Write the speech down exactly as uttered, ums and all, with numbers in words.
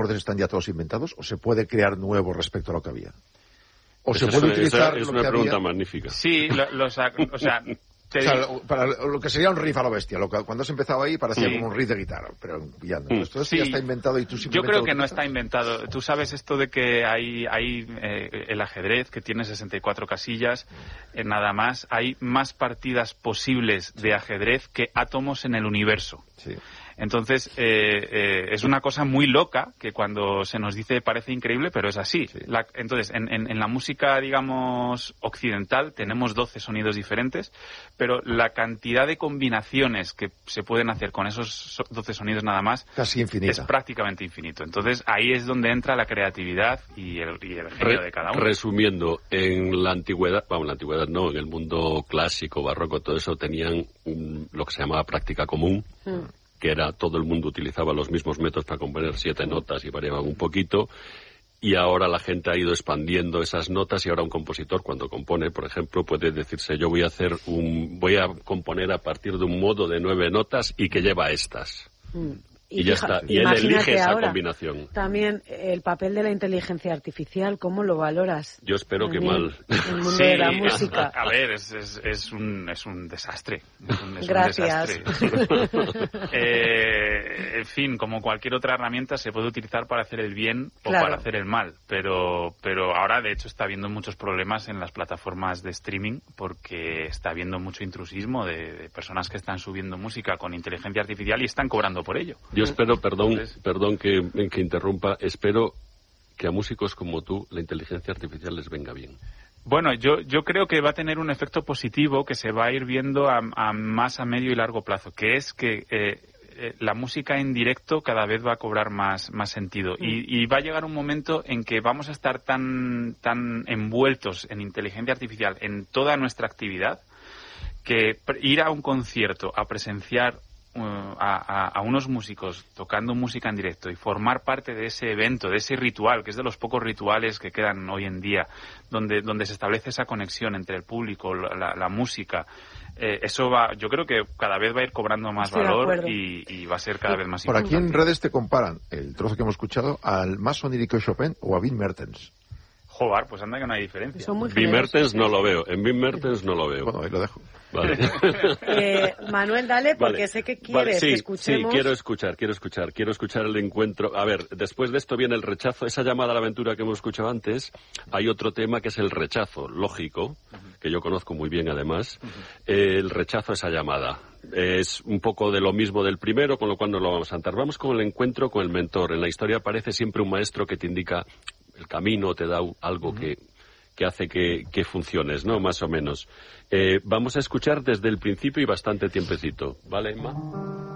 acordes están ya todos inventados o se puede crear nuevo respecto a lo que había? ¿O Esa se puede es, utilizar es lo una que pregunta había? magnífica. Sí, lo, los, o sea... O sea, lo, para lo que sería un riff a lo bestia, lo que, cuando has empezado ahí parecía sí. como un riff de guitarra, pero pillando. Mm. Esto sí. ya está inventado y tú simplemente... Yo creo que no está inventado. Tú sabes esto de que hay, hay eh, el ajedrez, que tiene sesenta y cuatro casillas, eh, nada más. Hay más partidas posibles de ajedrez que átomos en el universo. Sí. Entonces, eh, eh, es una cosa muy loca que cuando se nos dice parece increíble, pero es así. Sí. La, entonces, en, en, en la música, digamos, occidental tenemos doce sonidos diferentes, pero la cantidad de combinaciones que se pueden hacer con esos doce sonidos nada más casi infinita. Es prácticamente infinito. Entonces, ahí es donde entra la creatividad y el, y el genio Re, de cada uno. Resumiendo, en la antigüedad, vamos, la antigüedad no, en el mundo clásico, barroco, todo eso, tenían un, lo que se llamaba práctica común, mm. que era todo el mundo utilizaba los mismos métodos para componer siete notas y variaban un poquito, y ahora la gente ha ido expandiendo esas notas y ahora un compositor cuando compone, por ejemplo, puede decirse yo voy a hacer un, voy a componer a partir de un modo de nueve notas y que lleva estas. Mm. Y, y ya fija, está, y él elige esa combinación. También el papel de la inteligencia artificial, ¿cómo lo valoras? Yo espero que mal. En el mundo sí, de la música. A, a ver, es, es, es, un, es un desastre. Es un, es Gracias. Un desastre. eh, en fin, como cualquier otra herramienta se puede utilizar para hacer el bien o claro. para hacer el mal, pero, pero ahora de hecho está habiendo muchos problemas en las plataformas de streaming porque está habiendo mucho intrusismo de, de personas que están subiendo música con inteligencia artificial y están cobrando por ello. Yo espero, perdón, perdón que, que interrumpa, espero que a músicos como tú la inteligencia artificial les venga bien. Bueno, yo, yo creo que va a tener un efecto positivo que se va a ir viendo a, a más a medio y largo plazo, que es que eh, eh, la música en directo cada vez va a cobrar más, más sentido. Mm. Y, y va a llegar un momento en que vamos a estar tan, tan envueltos en inteligencia artificial en toda nuestra actividad que ir a un concierto a presenciar Uh, a, a, a unos músicos tocando música en directo y formar parte de ese evento, de ese ritual, que es de los pocos rituales que quedan hoy en día, donde, donde se establece esa conexión entre el público, la, la, la música, eh, eso va, yo creo que cada vez va a ir cobrando más Estoy valor y, y va a ser cada vez más Por importante. Por aquí en redes te comparan el trozo que hemos escuchado al más onírico Chopin o a Wim Mertens. Joder, pues anda que no hay diferencia. Wim Mertens no lo veo, en Wim Mertens no lo veo. Bueno, ahí lo dejo. Vale. eh, Manuel, dale, porque vale. sé que quieres vale, sí, que escuchemos. Sí, quiero escuchar, quiero escuchar, quiero escuchar el encuentro. A ver, después de esto viene el rechazo, esa llamada a la aventura que hemos escuchado antes. Hay otro tema que es el rechazo, lógico, que yo conozco muy bien además. Eh, el rechazo a esa llamada. Es un poco de lo mismo del primero, con lo cual no lo vamos a saltar. Vamos con el encuentro con el mentor. En la historia aparece siempre un maestro que te indica el camino, te da algo uh-huh. que... que hace que, que funciones, ¿no? Más o menos. Eh, vamos a escuchar desde el principio y bastante tiempecito. ¿Vale, Emma?